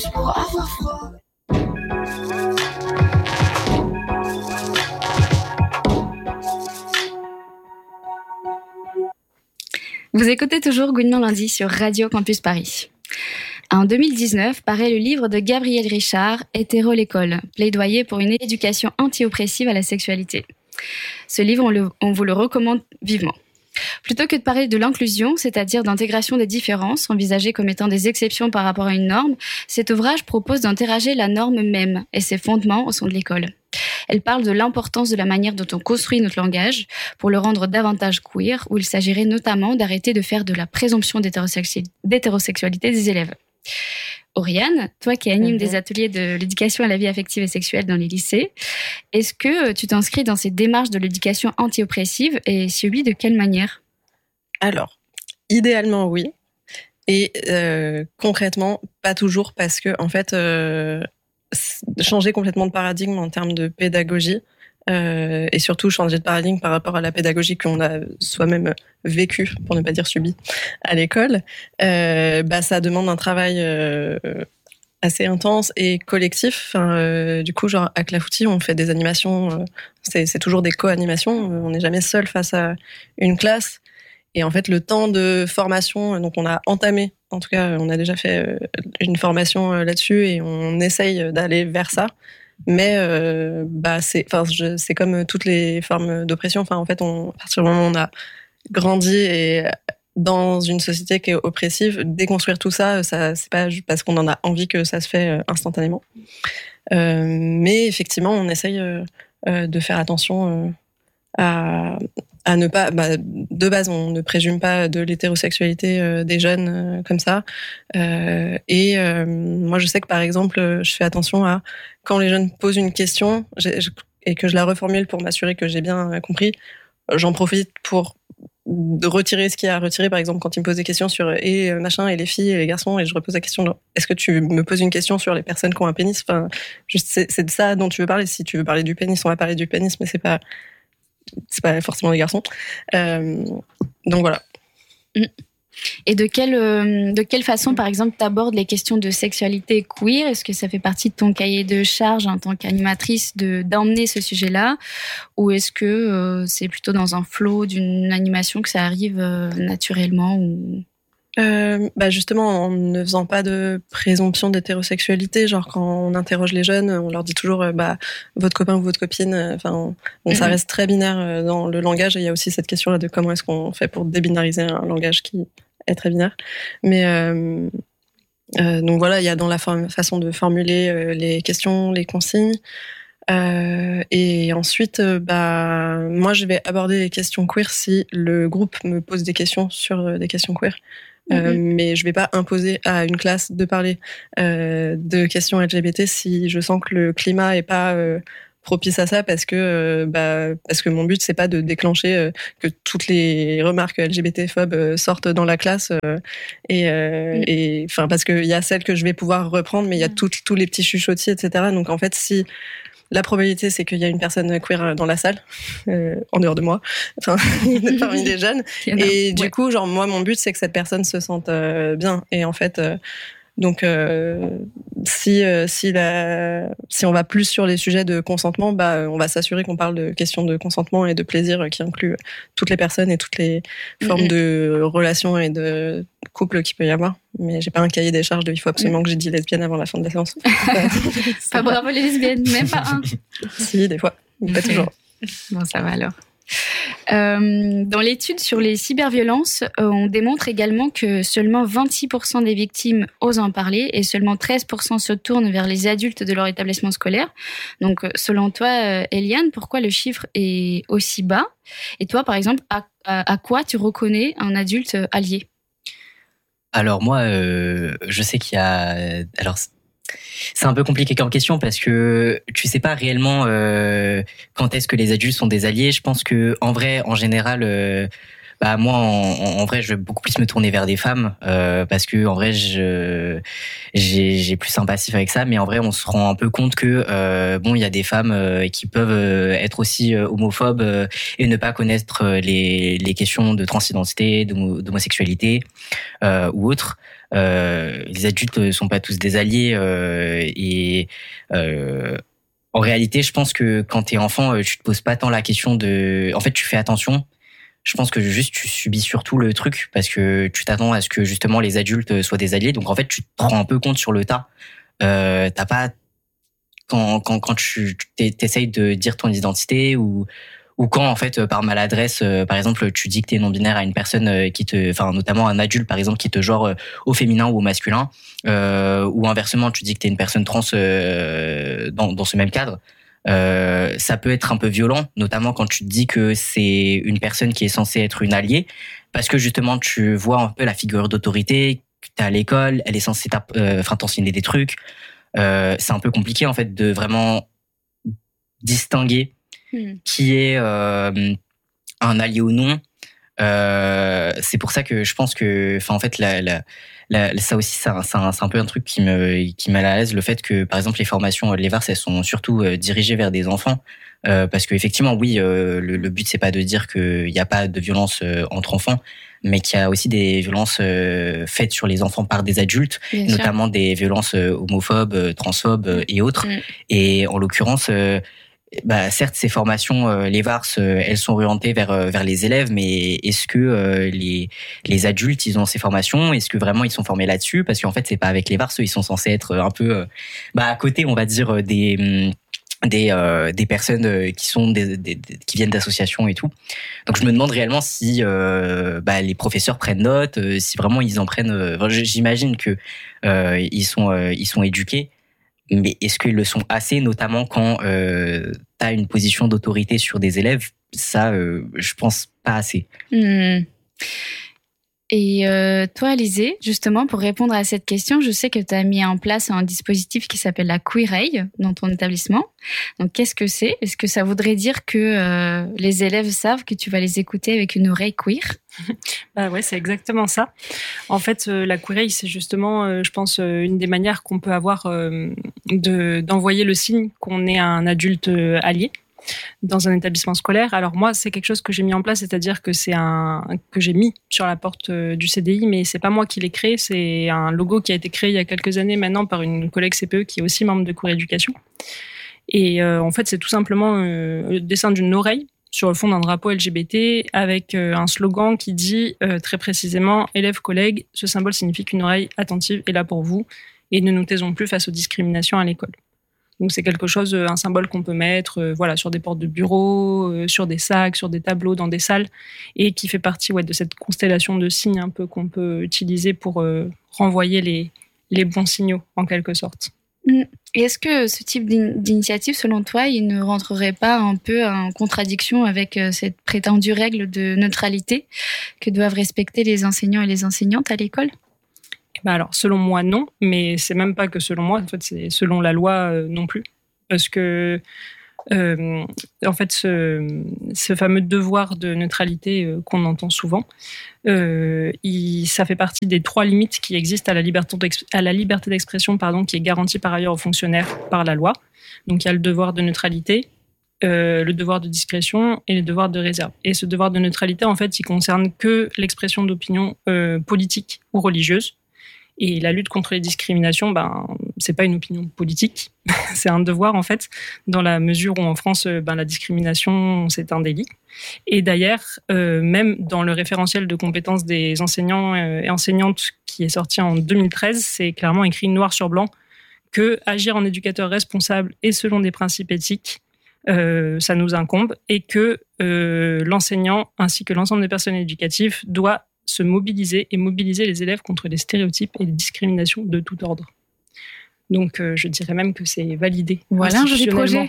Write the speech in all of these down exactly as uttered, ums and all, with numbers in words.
pour avoir froid. Vous écoutez toujours Gouinement lundi sur Radio Campus Paris. En deux mille dix-neuf, paraît le livre de Gabriel Richard, Hétéro l'école, plaidoyer pour une éducation anti-oppressive à la sexualité. Ce livre, on, le, on vous le recommande vivement. Plutôt que de parler de l'inclusion, c'est-à-dire d'intégration des différences, envisagées comme étant des exceptions par rapport à une norme, cet ouvrage propose d'interroger la norme même et ses fondements au sein de l'école. Elle parle de l'importance de la manière dont on construit notre langage pour le rendre davantage queer, où il s'agirait notamment d'arrêter de faire de la présomption d'hétérosexu- d'hétérosexualité des élèves. Oriane, toi qui animes mm-hmm. des ateliers de l'éducation à la vie affective et sexuelle dans les lycées, est-ce que tu t'inscris dans ces démarches de l'éducation anti-oppressive et si oui, de quelle manière ? Alors, idéalement oui, et euh, concrètement pas toujours parce que en fait, euh, changer complètement de paradigme en termes de pédagogie euh, et surtout changer de paradigme par rapport à la pédagogie qu'on a soi-même vécue, pour ne pas dire subie, à l'école, euh, bah ça demande un travail euh, assez intense et collectif. Enfin, euh, du coup, genre à Clafoutis, on fait des animations, euh, c'est, c'est toujours des co-animations, on n'est jamais seul face à une classe. Et en fait, le temps de formation, donc on a entamé, en tout cas, on a déjà fait une formation là-dessus et on essaye d'aller vers ça. Mais euh, bah c'est, enfin, je, c'est comme toutes les formes d'oppression. Enfin, en fait, on, à partir du moment où on a grandi et dans une société qui est oppressive, déconstruire tout ça, ça c'est pas parce qu'on en a envie que ça se fait instantanément. Euh, mais effectivement, on essaye euh, de faire attention euh, à à ne pas, bah, de base, on ne présume pas de l'hétérosexualité euh, des jeunes euh, comme ça. Euh, et euh, moi, je sais que par exemple, je fais attention à quand les jeunes posent une question j'ai, je, et que je la reformule pour m'assurer que j'ai bien compris. J'en profite pour de retirer ce qu'il y a à retirer. Par exemple, quand ils me posent des questions sur et machin et les filles et les garçons, et je repose la question genre, est-ce que tu me poses une question sur les personnes qui ont un pénis ? Enfin, juste, c'est, c'est de ça dont tu veux parler. Si tu veux parler du pénis, on va parler du pénis, mais c'est pas c'est pas forcément des garçons. Euh, donc voilà. Et de quelle, de quelle façon, par exemple, tu abordes les questions de sexualité queer ? Est-ce que ça fait partie de ton cahier de charge en tant qu'animatrice de, d'emmener ce sujet-là ? Ou est-ce que euh, c'est plutôt dans un flow d'une animation que ça arrive euh, naturellement ou... Euh, bah justement, en ne faisant pas de présomption d'hétérosexualité, genre quand on interroge les jeunes, on leur dit toujours euh, bah votre copain ou votre copine. Enfin, on, on, mm-hmm. ça reste très binaire dans le langage. Et il y a aussi cette question-là de comment est-ce qu'on fait pour débinariser un langage qui est très binaire. Mais euh, euh, donc voilà, il y a dans la forme, façon de formuler euh, les questions, les consignes. Euh, et ensuite, euh, bah moi, je vais aborder les questions queer si le groupe me pose des questions sur euh, des questions queer. Euh, mm-hmm. Mais je vais pas imposer à une classe de parler euh, de questions L G B T si je sens que le climat est pas euh, propice à ça, parce que euh, bah parce que mon but c'est pas de déclencher euh, que toutes les remarques L G B T-phobes euh, sortent dans la classe euh, et euh, mm. et enfin parce que il y a celles que je vais pouvoir reprendre, mais il y a mm. toutes tous les petits chuchotis, et cetera. Donc en fait, si la probabilité, c'est qu'il y a une personne queer dans la salle, euh, en dehors de moi, enfin, parmi les jeunes. Et du ouais. coup, genre, moi, mon but, c'est que cette personne se sente euh, bien. Et en fait, euh, donc, euh, si, euh, si, la, si on va plus sur les sujets de consentement, bah, on va s'assurer qu'on parle de questions de consentement et de plaisir qui incluent toutes les personnes et toutes les formes mm-hmm. de relations et de couple qu'il peut y avoir. Mais j'ai pas un cahier des charges de il faut absolument mm. que j'ai dit lesbienne avant la fin de la séance. Pas bravo les lesbiennes, même pas un. Si, des fois, mais pas toujours. Bon, ça va alors. Euh, dans l'étude sur les cyberviolences, euh, on démontre également que seulement vingt-six pour cent des victimes osent en parler et seulement treize pour cent se tournent vers les adultes de leur établissement scolaire. Donc, selon toi, euh, Eliane, pourquoi le chiffre est aussi bas ? Et toi, par exemple, à, à, à quoi tu reconnais un adulte allié ? Alors moi, euh, je sais qu'il y a... Alors, c'est un peu compliqué comme question parce que tu sais pas réellement euh, quand est-ce que les adultes sont des alliés. Je pense que en vrai, en général, euh, Bah moi, en, en vrai, je vais beaucoup plus me tourner vers des femmes euh, parce que en vrai, je j'ai, j'ai plus un passif avec ça. Mais en vrai, on se rend un peu compte que euh, bon, il y a des femmes euh, qui peuvent euh, être aussi euh, homophobes euh, et ne pas connaître euh, les les questions de transidentité, d'homo, d'homosexualité euh, ou autres. Euh, les adultes ne sont pas tous des alliés euh, et euh, en réalité, je pense que quand t'es enfant, tu te poses pas tant la question de. En fait, tu fais attention. Je pense que juste tu subis surtout le truc parce que tu t'attends à ce que justement les adultes soient des alliés. Donc en fait, tu te rends un peu compte sur le tas. Euh, t'as pas quand quand quand tu t'essayes de dire ton identité ou ou quand en fait par maladresse, euh, par exemple, tu dis que t'es non binaire à une personne qui te, enfin notamment un adulte par exemple qui te genre au féminin ou au masculin, euh, ou inversement tu dis que t'es une personne trans euh, dans dans ce même cadre. Euh, ça peut être un peu violent, notamment quand tu te dis que c'est une personne qui est censée être une alliée, parce que justement tu vois un peu la figure d'autorité, que t'es à l'école, elle est censée euh, enfin t'enseigner des trucs. Euh, c'est un peu compliqué en fait de vraiment distinguer mmh. qui est euh, un allié ou non. Euh, c'est pour ça que je pense que, enfin en fait, la, la, la, ça aussi, c'est un, c'est un, c'est un peu un truc qui me qui mal à l'aise, le fait que par exemple les formations de l'E V A R S, elles sont surtout euh, dirigées vers des enfants, euh, parce que effectivement, oui, euh, le, le but c'est pas de dire qu'il n'y a pas de violence euh, entre enfants, mais qu'il y a aussi des violences euh, faites sur les enfants par des adultes, Bien notamment sûr. Des violences euh, homophobes, euh, transphobes euh, et autres. Mmh. Et en l'occurrence. Euh, Bah certes, ces formations, euh, les V A R S, euh, elles sont orientées vers euh, vers les élèves, mais est-ce que euh, les les adultes, ils ont ces formations? Est-ce que vraiment ils sont formés là-dessus? Parce qu'en fait, c'est pas avec les V A R S, ils sont censés être un peu euh, bah à côté, on va dire des des euh, des personnes qui sont des, des, des qui viennent d'associations et tout. Donc je me demande réellement si euh, bah les professeurs prennent note, euh, si vraiment ils en prennent. Euh, j'imagine que euh, ils sont euh, ils sont éduqués. Mais est-ce qu'ils le sont assez, notamment quand euh, tu as une position d'autorité sur des élèves? Ça, euh, je pense pas assez. Mmh. Et euh, toi, Alizée, justement, pour répondre à cette question, je sais que tu as mis en place un dispositif qui s'appelle la Queereille dans ton établissement. Donc, qu'est-ce que c'est? Est-ce que ça voudrait dire que euh, les élèves savent que tu vas les écouter avec une oreille queer? Bah ouais, c'est exactement ça. En fait, euh, la Queereille, c'est justement, euh, je pense, euh, une des manières qu'on peut avoir euh, de, d'envoyer le signe qu'on est un adulte euh, allié dans un établissement scolaire. Alors moi, c'est quelque chose que j'ai mis en place, c'est-à-dire que c'est un que j'ai mis sur la porte du C D I, mais c'est pas moi qui l'ai créé, c'est un logo qui a été créé il y a quelques années maintenant par une collègue C P E qui est aussi membre de Queeréducation. Et euh, en fait, c'est tout simplement euh, le dessin d'une oreille sur le fond d'un drapeau L G B T avec euh, un slogan qui dit euh, très précisément « Élèves, collègues, ce symbole signifie qu'une oreille attentive est là pour vous et ne nous taisons plus face aux discriminations à l'école ». Donc c'est quelque chose, un symbole qu'on peut mettre, euh, voilà, sur des portes de bureau, euh, sur des sacs, sur des tableaux, dans des salles, et qui fait partie ouais, de cette constellation de signes un peu qu'on peut utiliser pour euh, renvoyer les, les bons signaux, en quelque sorte. Et est-ce que ce type d'initiative, selon toi, il ne rentrerait pas un peu en contradiction avec cette prétendue règle de neutralité que doivent respecter les enseignants et les enseignantes à l'école ? Bah alors, selon moi, non, mais c'est même pas que selon moi, en fait, c'est selon la loi euh, non plus. Parce que, euh, en fait, ce, ce fameux devoir de neutralité euh, qu'on entend souvent, euh, il, ça fait partie des trois limites qui existent à la liberté, à la liberté d'expression, pardon, qui est garantie par ailleurs aux fonctionnaires par la loi. Donc, il y a le devoir de neutralité, euh, le devoir de discrétion et le devoir de réserve. Et ce devoir de neutralité, en fait, il concerne que l'expression d'opinion euh, politique ou religieuse. Et la lutte contre les discriminations, ben, c'est pas une opinion politique, c'est un devoir en fait, dans la mesure où en France, ben, la discrimination, c'est un délit. Et d'ailleurs, euh, même dans le référentiel de compétences des enseignants et enseignantes qui est sorti en deux mille treize, c'est clairement écrit noir sur blanc que agir en éducateur responsable et selon des principes éthiques, euh, ça nous incombe, et que euh, l'enseignant ainsi que l'ensemble des personnels éducatifs doit se mobiliser et mobiliser les élèves contre les stéréotypes et les discriminations de tout ordre. Donc, euh, je dirais même que c'est validé. Voilà un joli projet.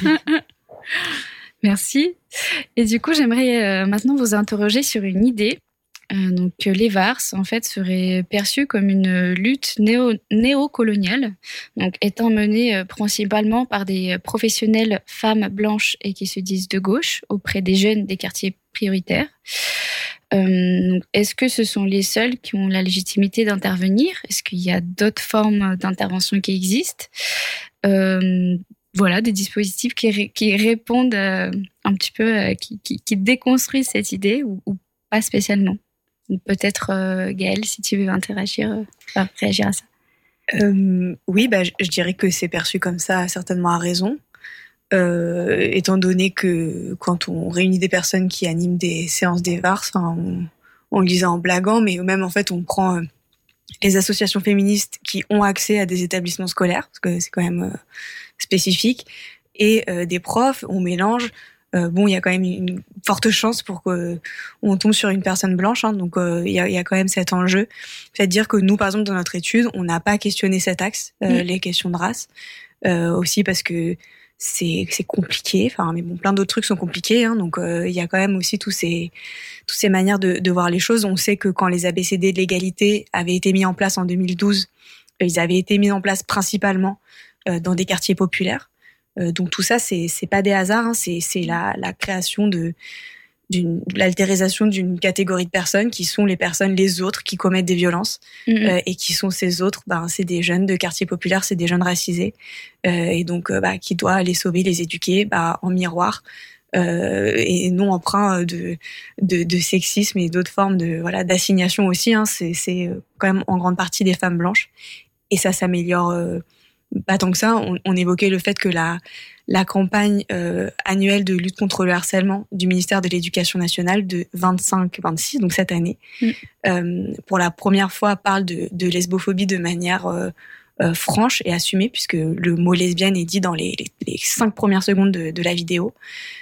Merci. Et du coup, j'aimerais euh, maintenant vous interroger sur une idée. Euh, donc, que les V A R S, en fait, seraient perçus comme une lutte néo, néo-coloniale, donc étant menée euh, principalement par des professionnels femmes blanches et qui se disent de gauche auprès des jeunes des quartiers prioritaires. Euh, est-ce que ce sont les seuls qui ont la légitimité d'intervenir? Est-ce qu'il y a d'autres formes d'intervention qui existent? euh, Voilà, des dispositifs qui, ré- qui répondent euh, un petit peu, euh, qui, qui, qui déconstruisent cette idée ou, ou pas spécialement. Donc peut-être euh, Gaëlle, si tu veux interagir, euh, enfin, réagir à ça. Euh, oui, bah, je, je dirais que c'est perçu comme ça, certainement à raison. Euh, étant donné que quand on réunit des personnes qui animent des séances d'E V A R S, enfin, on, on le disait en blaguant, mais même en fait on prend euh, les associations féministes qui ont accès à des établissements scolaires, parce que c'est quand même euh, spécifique, et euh, des profs, on mélange. Euh, bon, il y a quand même une forte chance pour que on tombe sur une personne blanche, hein, donc euh, il y, a, il y a quand même cet enjeu. C'est-à-dire que nous, par exemple, dans notre étude, on n'a pas questionné cet axe, euh, mmh. les questions de race, euh, aussi parce que c'est c'est compliqué. Enfin, mais bon, plein d'autres trucs sont compliqués, hein, donc euh, il y a quand même aussi tous ces toutes ces manières de, de voir les choses. On sait que quand les A B C D de l'égalité avaient été mis en place en deux mille douze, ils avaient été mis en place principalement euh, dans des quartiers populaires. Euh, donc tout ça, c'est c'est pas des hasards, hein, c'est c'est la la création de d'une l'altérisation d'une catégorie de personnes qui sont les personnes les autres qui commettent des violences mmh. euh, et qui sont ces autres, ben c'est des jeunes de quartiers populaires, c'est des jeunes racisés euh, et donc euh, bah qui doit les sauver, les éduquer, bah en miroir. Euh, et non emprunt de, de de sexisme et d'autres formes de voilà d'assignation aussi, hein, c'est c'est quand même en grande partie des femmes blanches et ça s'améliore euh, pas tant que ça. On, on évoquait le fait que la la campagne euh, annuelle de lutte contre le harcèlement du ministère de l'Éducation nationale de vingt-cinq vingt-six, donc cette année, mmh. euh, pour la première fois parle de, de lesbophobie de manière euh, euh, franche et assumée, puisque le mot lesbienne est dit dans les, les, les cinq premières secondes de, de la vidéo,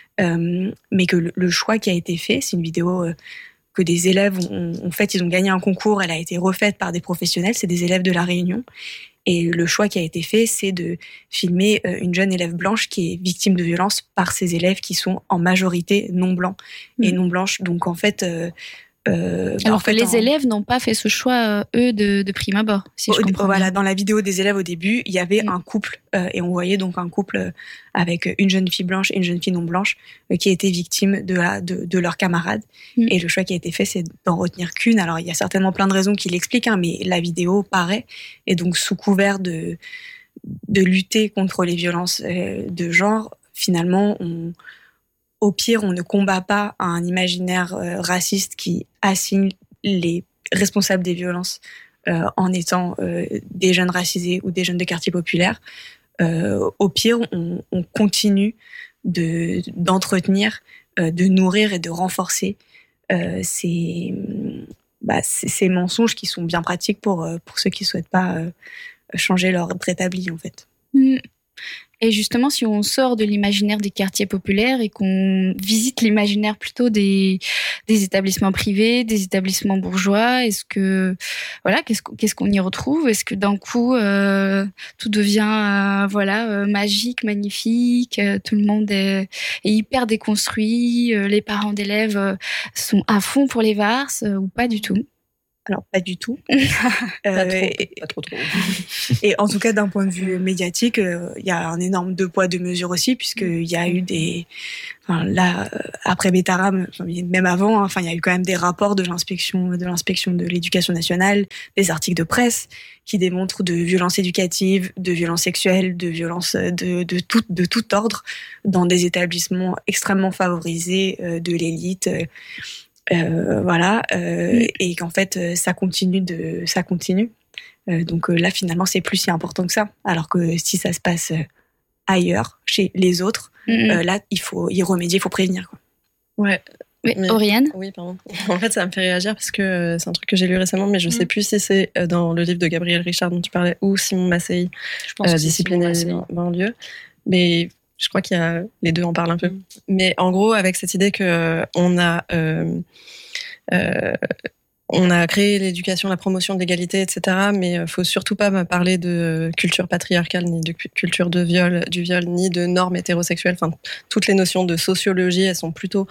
euh, mais que le, le choix qui a été fait, c'est une vidéo euh, que des élèves ont, ont fait, ils ont gagné un concours, elle a été refaite par des professionnels, c'est des élèves de La Réunion. Et le choix qui a été fait, c'est de filmer une jeune élève blanche qui est victime de violences par ces élèves qui sont en majorité non blancs mmh. et non blanches. Donc en fait... Euh, euh, Alors en fait, que les en... élèves n'ont pas fait ce choix, eux, de, de prime abord, si au, je comprends Voilà, bien. Dans la vidéo des élèves au début, il y avait mmh. un couple, euh, et on voyait donc un couple avec une jeune fille blanche et une jeune fille non blanche euh, qui étaient victimes de, la, de, de leurs camarades. Mmh. Et le choix qui a été fait, c'est d'en retenir qu'une. Alors il y a certainement plein de raisons qui l'expliquent, hein, mais la vidéo paraît, et donc sous couvert de, de lutter contre les violences euh, de genre, finalement, on... Au pire, on ne combat pas un imaginaire euh, raciste qui assigne les responsables des violences euh, en étant euh, des jeunes racisés ou des jeunes de quartier populaire. Euh, au pire, on, on continue de, d'entretenir, euh, de nourrir et de renforcer euh, ces, bah, ces, ces mensonges qui sont bien pratiques pour, pour ceux qui ne souhaitent pas euh, changer leur ordre établi, en fait. Mmh. Et justement, si on sort de l'imaginaire des quartiers populaires et qu'on visite l'imaginaire plutôt des, des établissements privés, des établissements bourgeois, est-ce que, voilà, qu'est-ce, qu'est-ce qu'on y retrouve? Est-ce que d'un coup, euh, tout devient, euh, voilà, euh, magique, magnifique, euh, tout le monde est, est hyper déconstruit, euh, les parents d'élèves euh, sont à fond pour les V A R S, euh, ou pas du tout? Alors, pas du tout. pas, euh, trop, et, pas trop, trop. Et en tout cas, d'un point de vue médiatique, il euh, y a un énorme deux poids, deux mesures aussi, puisqu'il y a eu des... Enfin, là, après Betaram, même avant, enfin, il y a eu quand même des rapports de l'inspection de, l'inspection de l'éducation nationale, des articles de presse qui démontrent de violences éducatives, de violences sexuelles, de violences de, de, tout, de tout ordre dans des établissements extrêmement favorisés euh, de l'élite, euh, Euh, voilà, euh, et qu'en fait ça continue de, ça continue. Euh, donc euh, là finalement c'est plus si important que ça. Alors que si ça se passe ailleurs, chez les autres, mm-hmm. euh, là il faut y remédier, il faut prévenir, quoi. Ouais. Oui, mais, Oriane. Oui, pardon. En fait, ça me fait réagir parce que c'est un truc que j'ai lu récemment, mais je ne mm. sais plus si c'est dans le livre de Gabriel Richard dont tu parlais ou Simon Massey, je pense euh, Discipline et banlieue. Mais je crois qu'il y a les deux en parlent un peu. Mm. Mais en gros, avec cette idée que on a euh, euh, on a créé l'éducation, la promotion de l'égalité, et cetera. Mais il faut surtout pas me parler de culture patriarcale, ni de culture de viol, du viol, ni de normes hétérosexuelles. Enfin, toutes les notions de sociologie, elles sont plutôt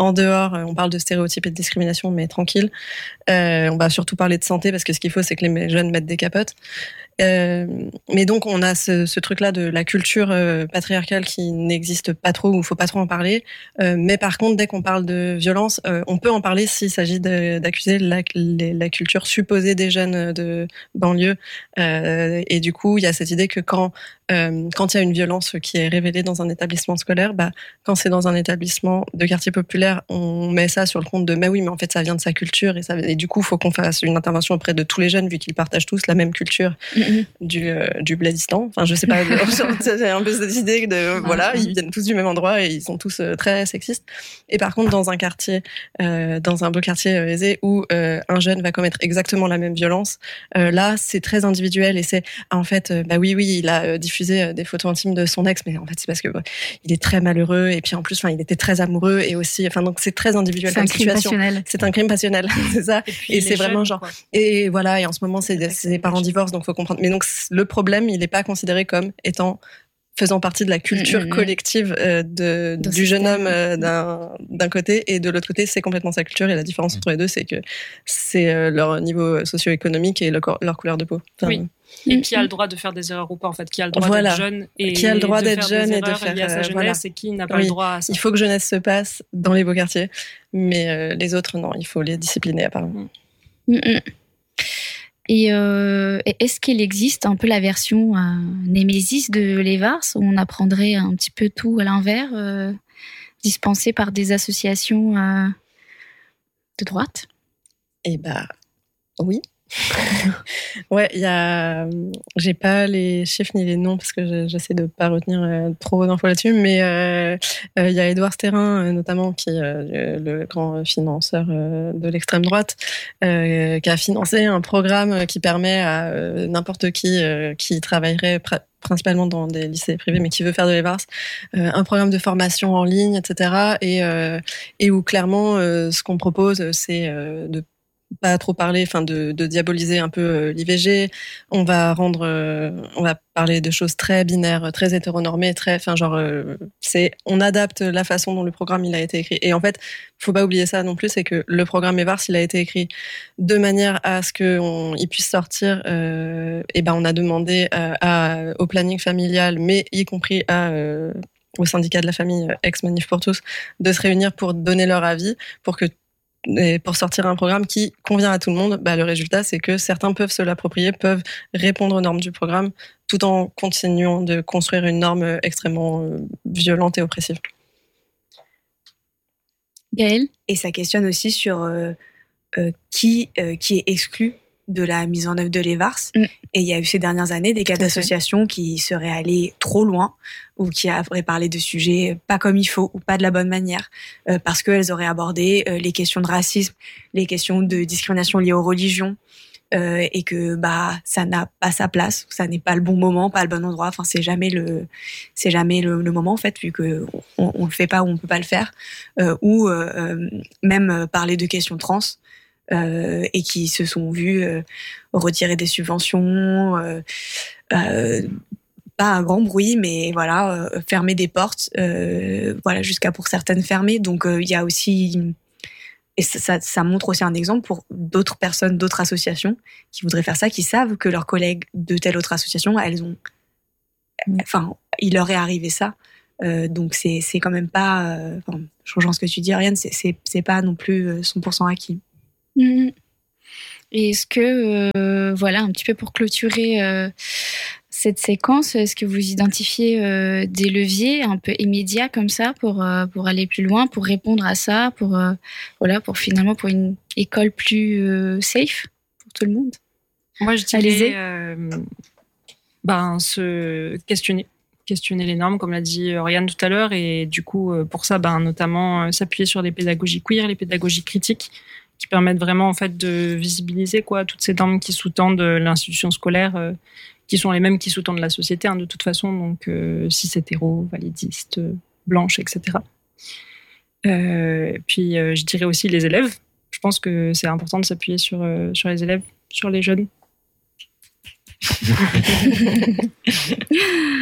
en dehors, on parle de stéréotypes et de discrimination, mais tranquille. Euh, on va surtout parler de santé parce que ce qu'il faut, c'est que les jeunes mettent des capotes. Euh, mais donc on a ce, ce truc-là de la culture euh, patriarcale qui n'existe pas trop, où il faut pas trop en parler. Euh, mais par contre, dès qu'on parle de violence, euh, on peut en parler s'il s'agit de, d'accuser la, la, la culture supposée des jeunes de banlieue. Euh, et du coup, il y a cette idée que quand euh, quand il y a une violence qui est révélée dans un établissement scolaire, bah quand c'est dans un établissement de quartier populaire, on met ça sur le compte de mais oui, mais en fait ça vient de sa culture et ça et du coup, faut qu'on fasse une intervention auprès de tous les jeunes vu qu'ils partagent tous la même culture. Mm-hmm. du euh, du Bladistan. Enfin, je sais pas, c'est un peu cette idée de euh, voilà, ils viennent tous du même endroit et ils sont tous euh, très sexistes. Et par contre, dans un quartier, euh, dans un beau quartier euh, aisé où euh, un jeune va commettre exactement la même violence, euh, là, c'est très individuel et c'est ah, en fait, euh, bah oui, oui, il a euh, diffusé euh, des photos intimes de son ex, mais en fait, c'est parce que bah, il est très malheureux et puis en plus, enfin, il était très amoureux et aussi, enfin, donc c'est très individuel. C'est un crime situation. passionnel. C'est un crime passionnel, c'est ça. Et, et c'est vraiment jeunes, genre. Quoi. Et voilà, et en ce moment, c'est des, c'est des parents divorcent, donc faut comprendre. Mais donc le problème, il n'est pas considéré comme étant faisant partie de la culture mmh, collective euh, de, du jeune homme euh, d'un, d'un côté, et de l'autre côté, c'est complètement sa culture. Et la différence mmh. entre les deux, c'est que c'est euh, leur niveau socio-économique et le, leur couleur de peau. Enfin, oui. Et qui a le droit de faire des erreurs ou pas, en fait, qui a le droit voilà. d'être jeune et qui a le droit de d'être faire jeune des et de faire liées à sa jeunesse voilà. et qui n'a pas oui. le droit à ça. Il faut que jeunesse se passe dans les beaux quartiers, mais euh, les autres, non, il faut les discipliner apparemment. Mmh. Mmh. Et euh, est-ce qu'il existe un peu la version euh, Némésis de l'Evars où on apprendrait un petit peu tout à l'envers, euh, dispensé par des associations euh, de droite ? Eh bah oui. Ouais, il y a, j'ai pas les chiffres ni les noms parce que j'essaie de pas retenir euh, trop d'infos là-dessus, mais il euh, euh, y a Édouard Sterrin euh, notamment qui est euh, le grand financeur euh, de l'extrême droite, euh, qui a financé un programme qui permet à euh, n'importe qui euh, qui travaillerait pr- principalement dans des lycées privés, mais qui veut faire de l'Evars, euh, un programme de formation en ligne, et cetera. Et, euh, et où clairement, euh, ce qu'on propose, c'est euh, de pas trop parler, enfin de, de diaboliser un peu euh, l'I V G. On va rendre, euh, on va parler de choses très binaires, très hétéronormées, très, enfin genre, euh, c'est, on adapte la façon dont le programme il a été écrit. Et en fait, faut pas oublier ça non plus, c'est que le programme Evars il a été écrit de manière à ce que on, il puisse sortir. Euh, et ben on a demandé euh, à, au planning familial, mais y compris à euh, au syndicat de la famille ex-Manif pour tous, de se réunir pour donner leur avis, pour que et pour sortir un programme qui convient à tout le monde. Bah, le résultat, c'est que certains peuvent se l'approprier, peuvent répondre aux normes du programme, tout en continuant de construire une norme extrêmement violente et oppressive. Gaëlle ? Et ça questionne aussi sur euh, euh, qui, euh, qui est exclu de la mise en œuvre de l'Evars. Mm. Et il y a eu ces dernières années des cas d'associations qui seraient allées trop loin ou qui auraient parlé de sujets pas comme il faut ou pas de la bonne manière euh, parce qu'elles auraient abordé euh, les questions de racisme, les questions de discrimination liées aux religions euh, et que bah ça n'a pas sa place, ça n'est pas le bon moment, pas le bon endroit. Enfin c'est jamais le c'est jamais le, le moment en fait vu que on, on le fait pas ou on peut pas le faire euh, ou euh, même parler de questions trans. Euh, et qui se sont vus euh, retirer des subventions, euh, euh, pas un grand bruit, mais voilà, euh, fermer des portes, euh, voilà, jusqu'à pour certaines fermer. Donc il euh, y a aussi, et ça, ça, ça montre aussi un exemple pour d'autres personnes, d'autres associations qui voudraient faire ça, qui savent que leurs collègues de telle autre association, elles ont, enfin, il leur est arrivé ça. Euh, donc c'est c'est quand même pas, euh, enfin, changeant ce que tu dis, Ariane, c'est c'est c'est pas non plus cent pour cent acquis. Mmh. Et est-ce que, euh, voilà, un petit peu pour clôturer euh, cette séquence, est-ce que vous identifiez euh, des leviers un peu immédiats comme ça pour, euh, pour aller plus loin, pour répondre à ça, pour, euh, voilà, pour finalement pour une école plus euh, safe pour tout le monde ? Moi, je dirais euh, ben, se questionner. questionner les normes, comme l'a dit Oriane tout à l'heure, et du coup, pour ça, ben, notamment s'appuyer sur les pédagogies queer, les pédagogies critiques, qui permettent vraiment en fait de visibiliser quoi toutes ces normes qui sous-tendent l'institution scolaire, euh, qui sont les mêmes qui sous-tendent la société hein, de toute façon, donc euh, cis hétéro, validistes, blanches, et cetera. Euh, puis euh, je dirais aussi les élèves. Je pense que c'est important de s'appuyer sur euh, sur les élèves, sur les jeunes.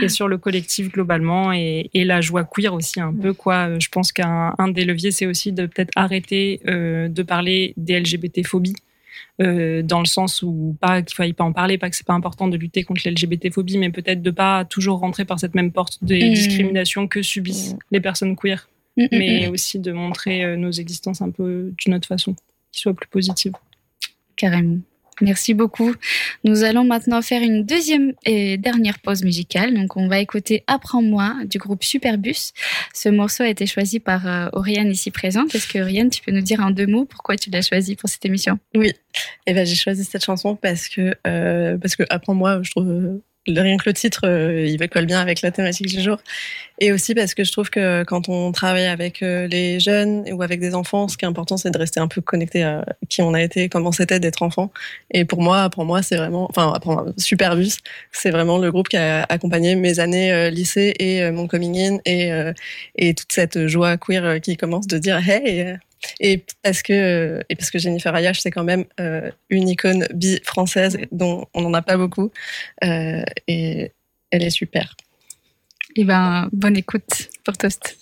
et sur le collectif globalement et, et la joie queer aussi un peu quoi. Je pense qu'un un des leviers c'est aussi de peut-être arrêter euh, de parler des L G B T-phobies. Euh, dans le sens où pas qu'il faille pas en parler, pas que c'est pas important de lutter contre l'L G B T-phobie, mais peut-être de pas toujours rentrer par cette même porte des mmh. discriminations que subissent mmh. les personnes queer, mmh. mais aussi de montrer euh, nos existences un peu d'une autre façon, qui soit plus positive. Carrément. Merci beaucoup. Nous allons maintenant faire une deuxième et dernière pause musicale. Donc, on va écouter Apprends-moi du groupe Superbus. Ce morceau a été choisi par euh, Oriane ici présente. Est-ce que Oriane, tu peux nous dire en deux mots pourquoi tu l'as choisi pour cette émission ? Oui. Eh ben, j'ai choisi cette chanson parce que euh, parce que Apprends-moi, je trouve euh, rien que le titre, euh, il colle bien avec la thématique du jour. Et aussi parce que je trouve que quand on travaille avec euh, les jeunes ou avec des enfants, ce qui est important, c'est de rester un peu connecté à qui on a été, comment c'était d'être enfant. Et pour moi, pour moi, c'est vraiment, enfin, pour Superbus, c'est vraiment le groupe qui a accompagné mes années euh, lycée et euh, mon coming in et euh, et toute cette joie queer euh, qui commence de dire hey. Euh, Et parce que et parce que Jennifer Ayash c'est quand même euh, une icône bi française dont on n'en a pas beaucoup euh, et elle est super. Et ben bonne écoute pour Toast.